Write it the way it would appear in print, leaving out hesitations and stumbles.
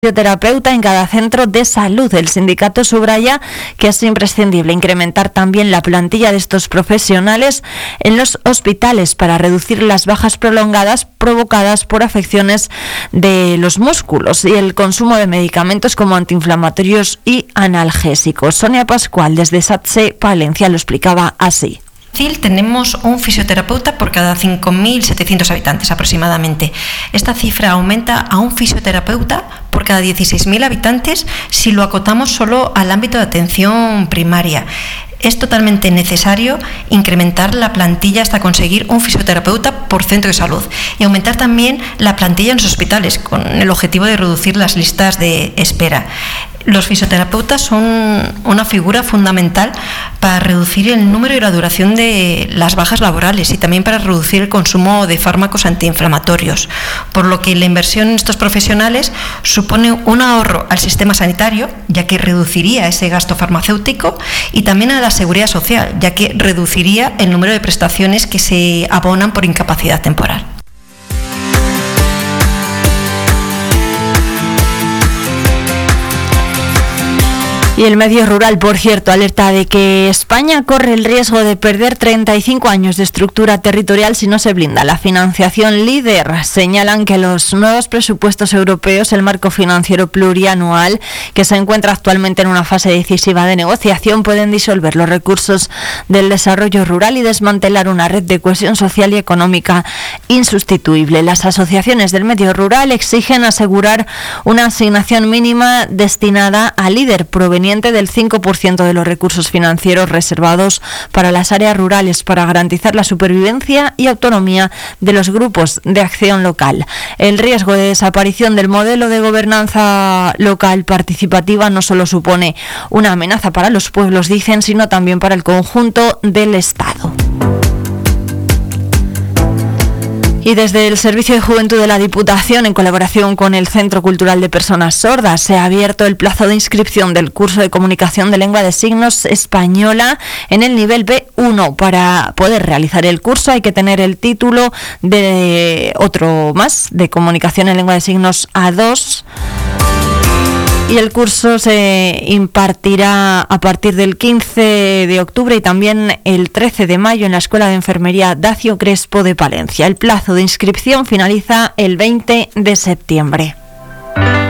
fisioterapeuta en cada centro de salud. El sindicato subraya que es imprescindible incrementar también la plantilla de estos profesionales en los hospitales para reducir las bajas prolongadas provocadas por afecciones de los músculos y el consumo de medicamentos como antiinflamatorios y analgésicos. Sonia Pascual, desde SATSE Palencia, lo explicaba así. Tenemos un fisioterapeuta por cada 5.700 habitantes aproximadamente. Esta cifra aumenta a un fisioterapeuta por cada 16.000 habitantes si lo acotamos solo al ámbito de atención primaria. Es totalmente necesario incrementar la plantilla hasta conseguir un fisioterapeuta por centro de salud y aumentar también la plantilla en los hospitales con el objetivo de reducir las listas de espera. Los fisioterapeutas son una figura fundamental para reducir el número y la duración de las bajas laborales y también para reducir el consumo de fármacos antiinflamatorios, por lo que la inversión en estos profesionales supone un ahorro al sistema sanitario, ya que reduciría ese gasto farmacéutico, y también a la seguridad social, ya que reduciría el número de prestaciones que se abonan por incapacidad temporal. Y el medio rural, por cierto, alerta de que España corre el riesgo de perder 35 años de estructura territorial si no se blinda la financiación LEADER. Señalan que los nuevos presupuestos europeos, el marco financiero plurianual, que se encuentra actualmente en una fase decisiva de negociación, pueden disolver los recursos del desarrollo rural y desmantelar una red de cohesión social y económica insustituible. Las asociaciones del medio rural exigen asegurar una asignación mínima destinada a LEADER, proveniente del 5% de los recursos financieros reservados para las áreas rurales para garantizar la supervivencia y autonomía de los grupos de acción local. El riesgo de desaparición del modelo de gobernanza local participativa no solo supone una amenaza para los pueblos, dicen, sino también para el conjunto del Estado. Y desde el Servicio de Juventud de la Diputación, en colaboración con el Centro Cultural de Personas Sordas, se ha abierto el plazo de inscripción del curso de Comunicación de Lengua de Signos Española en el nivel B1. Para poder realizar el curso hay que tener el título de otro más, de Comunicación en Lengua de Signos A2. Y el curso se impartirá a partir del 15 de octubre y también el 13 de mayo en la Escuela de Enfermería Dacio Crespo de Palencia. El plazo de inscripción finaliza el 20 de septiembre.